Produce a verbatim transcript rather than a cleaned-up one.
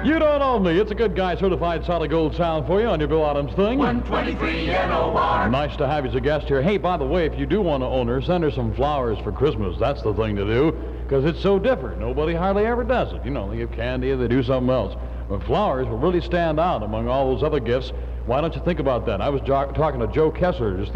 You don't own me. It's a good guy certified solid gold sound for you on your Bill Adams thing. one twenty-three N O R. Nice to have you as a guest here. Hey, by the way, if you do want to own her, send her some flowers for Christmas. That's the thing to do, because it's so different. Nobody hardly ever does it. You know, they give candy or they do something else. But flowers will really stand out among all those other gifts. Why don't you think about that? I was jo- talking to Joe Kessler just